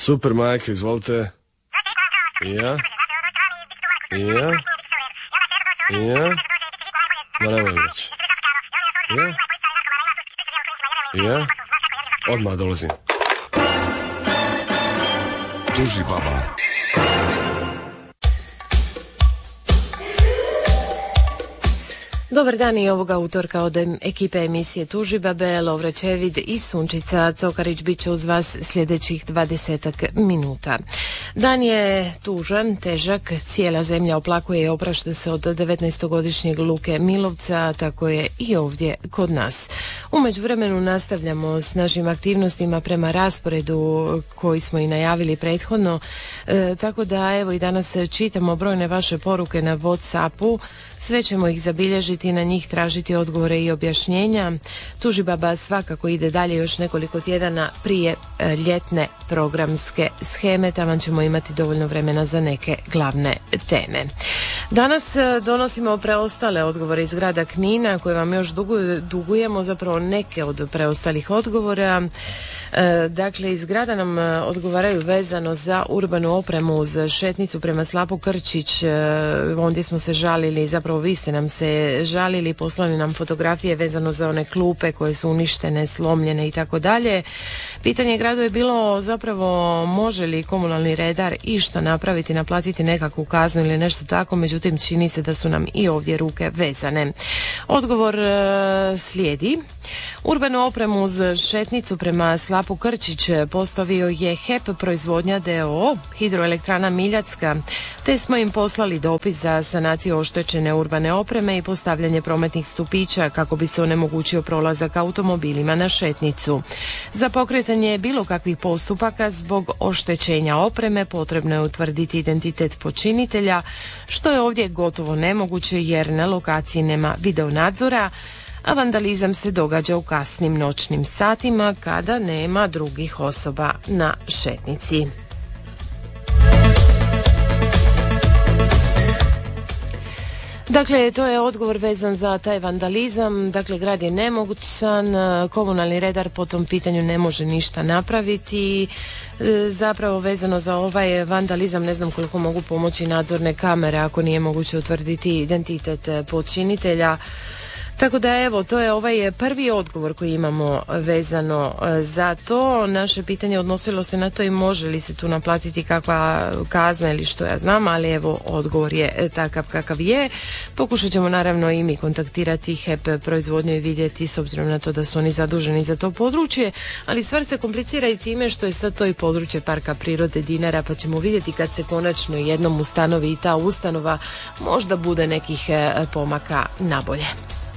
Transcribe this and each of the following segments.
Super, majke, izvolite. Ja? Ma nemoj reći. Ja? Odmah dolazim. Tuži baba. Dobar dan i ovoga utorka od ekipe emisije Tužibabe, Lovre Čevid i Sunčica Cokarić bit će uz vas sljedećih 20 minuta. Dan je tužan, težak, cijela zemlja oplakuje i oprašta se od 19-godišnjeg Luke Milovca, tako je i ovdje kod nas. U međuvremenu nastavljamo s našim aktivnostima prema rasporedu koji smo i najavili prethodno, tako da evo i danas čitamo brojne vaše poruke na WhatsAppu. Sve ćemo ih zabilježiti i na njih tražiti odgovore i objašnjenja. Tužibaba svakako ide dalje još nekoliko tjedana prije ljetne programske sheme, taman ćemo imati dovoljno vremena za neke glavne teme. Danas donosimo preostale odgovore iz grada Knina koje vam još dugujemo, zapravo neke od preostalih odgovora. Dakle, iz grada nam odgovaraju vezano za urbanu opremu uz šetnicu prema Slapu Krčić. Ondje smo se žalili, zapravo vi ste nam se žalili, poslali nam fotografije vezano za one klupe koje su uništene, slomljene i tako dalje. Pitanje gradu je bilo zapravo može li komunalni redar išta napraviti, naplatiti nekakvu kaznu ili nešto tako, međutim čini se da su nam i ovdje ruke vezane. Odgovor slijedi. Urbanu opremu uz šetnicu prema Slapu Krčić postavio je HEP proizvodnja d.o.o. Hidroelektrana Miljacka, te smo im poslali dopis za sanaciju oštećene urbane opreme i postavljanje prometnih stupića kako bi se onemogućio prolazak automobilima na šetnicu. Za pokretanje bilo kakvih postupaka zbog oštećenja opreme potrebno je utvrditi identitet počinitelja, što je ovdje gotovo nemoguće jer na lokaciji nema videonadzora, a vandalizam se događa u kasnim noćnim satima kada nema drugih osoba na šetnici. Dakle, to je odgovor vezan za taj vandalizam. Dakle, grad je nemogućan, komunalni redar po tom pitanju ne može ništa napraviti. Zapravo vezano za ovaj vandalizam ne znam koliko mogu pomoći nadzorne kamere ako nije moguće utvrditi identitet počinitelja. Tako da evo, to je ovaj prvi odgovor koji imamo vezano za to. Naše pitanje odnosilo se na to i može li se tu naplatiti kakva kazna ili što ja znam, ali evo odgovor je takav kakav je. Pokušat ćemo naravno i mi kontaktirati HEP proizvodnju i vidjeti s obzirom na to da su oni zaduženi za to područje, ali stvar se komplicira i time što je sad to i područje Parka prirode Dinara, pa ćemo vidjeti kad se konačno jednom ustanovi i ta ustanova možda bude nekih pomaka nabolje.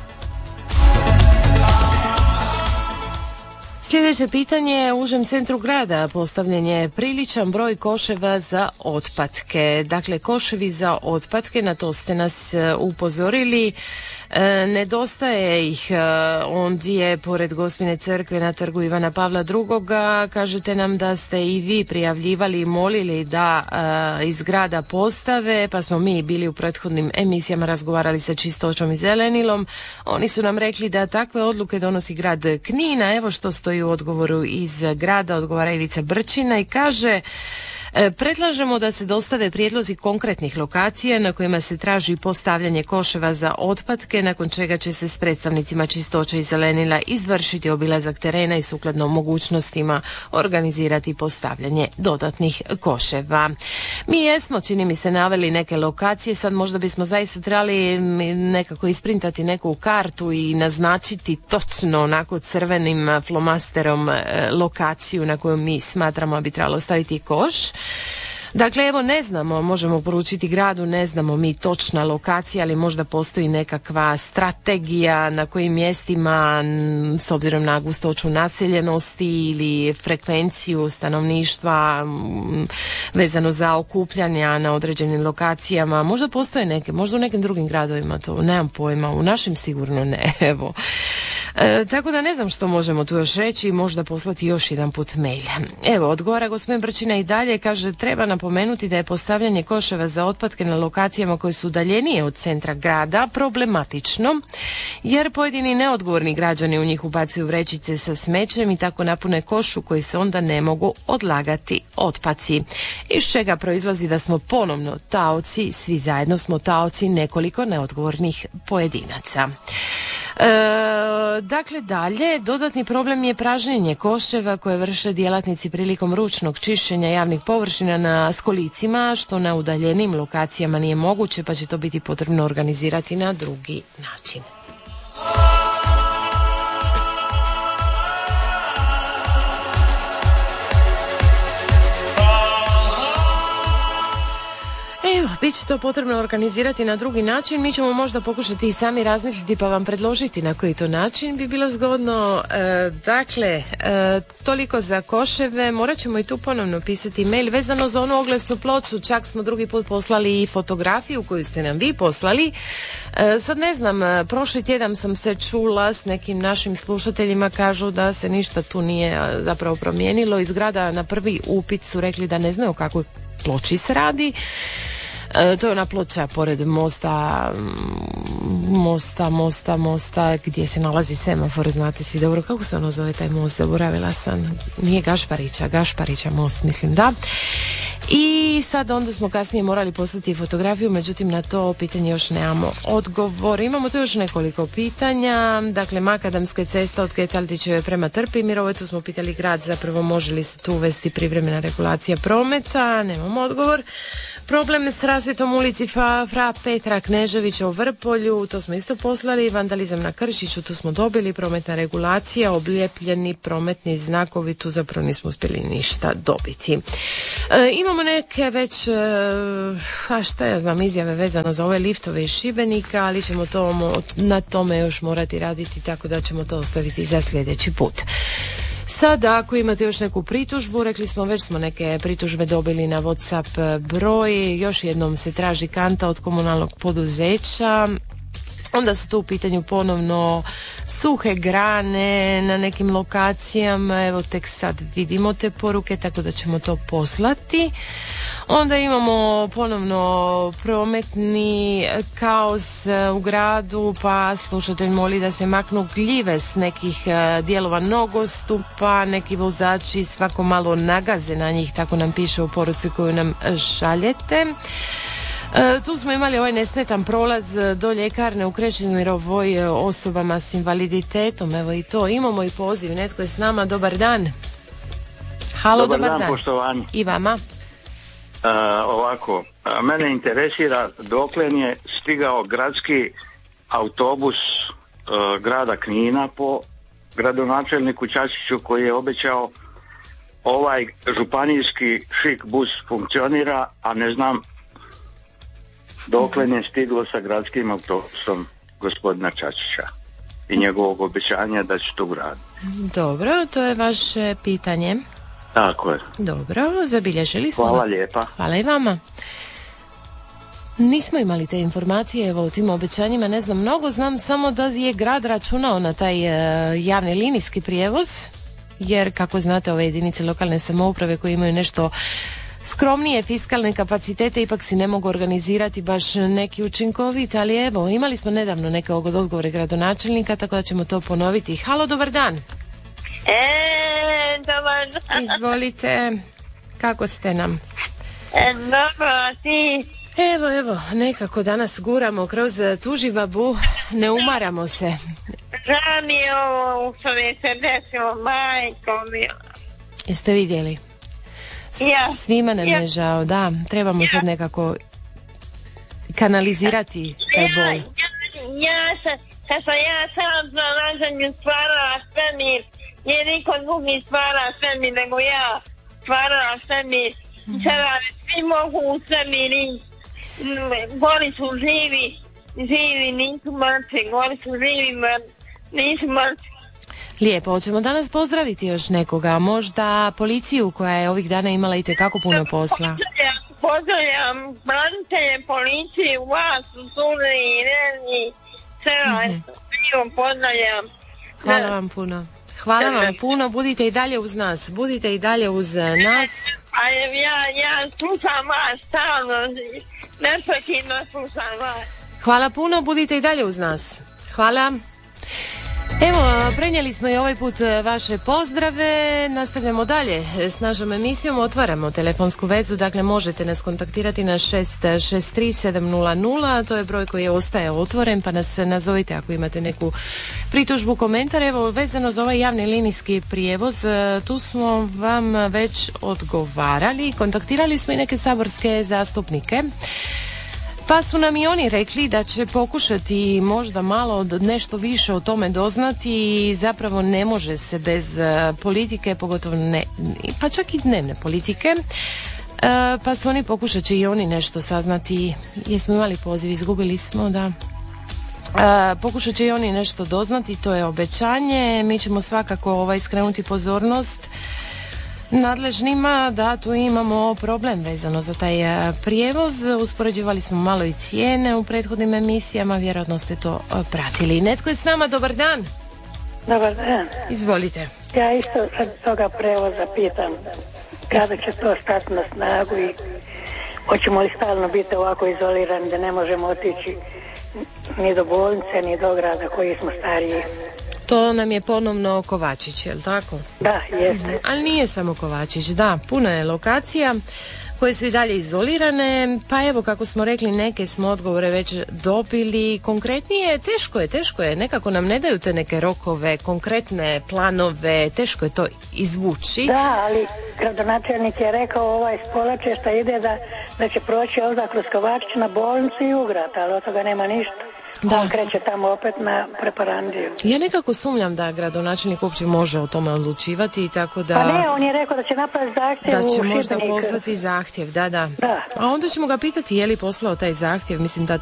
Sljedeće pitanje, u užem centru grada postavljen je priličan broj koševa za otpatke. Dakle, koševi za otpatke, na to ste nas upozorili. Nedostaje ih ondje pored Gospine crkve na trgu Ivana Pavla II. Kažete nam da ste i vi prijavljivali i molili da iz grada postave, pa smo mi bili u prethodnim emisijama razgovarali sa Čistoćom i Zelenilom. Oni su nam rekli da takve odluke donosi grad Knina. Evo što stoji u odgovoru iz grada, odgovara Ivica Brčina i kaže: predlažemo da se dostave prijedlozi konkretnih lokacija na kojima se traži postavljanje koševa za otpatke, nakon čega će se s predstavnicima Čistoće i Zelenila izvršiti obilazak terena i sukladno mogućnostima organizirati postavljanje dodatnih koševa. Mi jesmo, čini mi se, naveli neke lokacije, sad možda bismo zaista trebali nekako isprintati neku kartu i naznačiti točno onako crvenim flomasterom lokaciju na koju mi smatramo da bi trebalo staviti koš. Dakle, evo ne znamo, možemo poručiti gradu, ne znamo mi točna lokacija, ali možda postoji nekakva strategija na kojim mjestima s obzirom na gustoću naseljenosti ili frekvenciju stanovništva vezano za okupljanja na određenim lokacijama. Možda postoje neke, možda u nekim drugim gradovima, to nemam pojma, u našim sigurno ne, evo. Tako da ne znam što možemo tu još reći, možda poslati još jedan put mail. Evo, odgovara gospodin Brčina i dalje, kaže treba napomenuti da je postavljanje koševa za otpadke na lokacijama koje su udaljenije od centra grada problematično, jer pojedini neodgovorni građani u njih ubacuju vrećice sa smećem i tako napune košu koji se onda ne mogu odlagati otpaci. Iz čega proizlazi da smo ponovno taoci, svi zajedno smo taoci nekoliko neodgovornih pojedinaca. Dakle, dalje, dodatni problem je pražnjenje koševa koje vrše djelatnici prilikom ručnog čišćenja javnih površina na skolicima, što na udaljenim lokacijama nije moguće, pa će to biti potrebno organizirati na drugi način. Evo, bit će to potrebno organizirati na drugi način. Mi ćemo možda pokušati i sami razmisliti pa vam predložiti na koji to način bi bilo zgodno. Toliko za koševe. Morat ćemo i tu ponovno pisati mail vezano za onu oglasnu ploču. Čak smo drugi put poslali i fotografiju koju ste nam vi poslali. Sad ne znam, prošli tjedan sam se čula s nekim našim slušateljima, kažu da se ništa tu nije zapravo promijenilo. Iz grada na prvi upit su rekli da ne znaju o kakvoj ploči se radi. To je ona ploča pored mosta gdje se nalazi semafor, znate svi dobro kako se ono zove taj most, zaboravila sam, nije Gašparića most, mislim da. I sad onda smo kasnije morali poslati fotografiju, međutim na to pitanje još nemamo odgovor. Imamo tu još nekoliko pitanja. Dakle, makadamska cesta od Ketaltićeve prema Trpimirovoj, tu smo pitali grad zapravo može li se tu uvesti privremena regulacija prometa, nemamo odgovor. Problem s rasvjetom ulici Fra Petra Kneževića u Vrpolju, to smo isto poslali. Vandalizam na Kršiću, tu smo dobili. Prometna regulacija, oblijepljeni prometni znakovi, tu zapravo nismo uspjeli ništa dobiti. Imamo neke već, izjave vezano za ove liftove iz Šibenika, ali ćemo na tome još morati raditi, tako da ćemo to ostaviti za sljedeći put. Sada, ako imate još neku pritužbu, rekli smo, već smo neke pritužbe dobili na WhatsApp broj, još jednom se traži kanta od komunalnog poduzeća, onda su tu u pitanju ponovno suhe grane na nekim lokacijama, evo tek sad vidimo te poruke, tako da ćemo to poslati. Onda imamo ponovno prometni kaos u gradu, pa slušatelj moli da se maknu gljive s nekih dijelova nogostupa, neki vozači svako malo nagaze na njih, tako nam piše u poruci koju nam šaljete. Tu smo imali ovaj nesmetan prolaz do ljekarne u Krešimirovoj osobama s invaliditetom, evo i to. Imamo i poziv, netko je s nama, dobar dan. Halo, dobar dan. Poštovani. I vama. Mene interesira doklen je stigao gradski autobus grada Knina po gradonačelniku Čačiću koji je obećao ovaj županijski šik bus funkcionira, a ne znam doklen je stiglo sa gradskim autobusom gospodina Čačića i njegovog obećanja da će to graditi. Dobro, to je vaše pitanje. Tako je. Dobro, zabilježili smo. Hvala lijepa. Hvala i vama. Nismo imali te informacije, evo o tim obećanjima ne znam mnogo, znam samo da je grad računao na taj javni linijski prijevoz, jer kako znate ove jedinice lokalne samouprave koje imaju nešto skromnije fiskalne kapacitete ipak si ne mogu organizirati baš neki učinkovit, ali evo imali smo nedavno neke odgovore gradonačelnika, tako da ćemo to ponoviti. Halo, dobar dan. Dobar dan. Izvolite, kako ste nam? Dobro, ti? Evo, nekako danas guramo kroz Tužibabu, ne umaramo se. Žao mi je ovo što mi se desilo, majko mi. Jeste vidjeli? Svima nam je žao, da, trebamo sad nekako kanalizirati taj bol. Kad sam ja sam na rađanju stvarala svemir, nije niko drugi stvarala svemir nego ja stvarala svemir. Sada svi mogu u svemir i gori su živi, nisu mrtvi, gori su živi, nisu mrtvi. Lijepo, hoćemo danas pozdraviti još nekoga, možda policiju koja je ovih dana imala itekako puno posla. Pozdravljam branitelje, policiju, vas, u Suri i Reni, sve vas, pozdravljam. Hvala vam puno. Hvala vam puno, budite i dalje uz nas. Budite i dalje uz nas. A ja slušam vas stalno, neprekidno slušam vas. Hvala puno, budite i dalje uz nas. Hvala. Evo, prenijeli smo i ovaj put vaše pozdrave, nastavljamo dalje s našom emisijom, otvaramo telefonsku vezu, dakle možete nas kontaktirati na 663-700, to je broj koji ostaje otvoren, pa nas nazovite ako imate neku pritužbu, komentar. Evo, vezano za ovaj javni linijski prijevoz, tu smo vam već odgovarali, kontaktirali smo i neke saborske zastupnike. Pa su nam i oni rekli da će pokušati možda malo nešto više o tome doznati i zapravo ne može se bez politike, pogotovo ne, pa čak i dnevne politike. Pa su oni pokušat će i oni nešto saznati. Jesmo imali poziv, izgubili smo, da. Pokušat će i oni nešto doznati, to je obećanje. Mi ćemo svakako skrenuti pozornost nadležnima da tu imamo problem vezano za taj prijevoz. Uspoređivali smo malo i cijene u prethodnim emisijama, vjerojatno ste to pratili. Netko je s nama, dobar dan. Dobar dan. Izvolite. Ja isto sad toga prevoza pitam kada će to stati na snagu i hoćemo li stalno biti ovako izolirani da ne možemo otići ni do bolnice ni do grada koji smo stariji. To nam je ponovno Kovačić, je li tako? Da, jeste. Ali nije samo Kovačić, da, puno je lokacija koje su i dalje izolirane, pa evo kako smo rekli, neke smo odgovore već dobili. Konkretnije, teško je, nekako nam ne daju te neke rokove, konkretne planove, teško je to izvući. Da, ali gradonačelnik je rekao s Polače što ide da će proći ovdje kroz Kovačić na bolnicu i u grad, ali od toga nema ništa. Da. On kreće tamo opet na preparandiju. Ja nekako sumnjam da gradonačelnik uopće može o tome odlučivati, tako da... Pa ne, on je rekao da će napraviti zahtjev u Šibenik. Da će možda poslati zahtjev, da. Da. A onda ćemo ga pitati je li poslao taj zahtjev, mislim da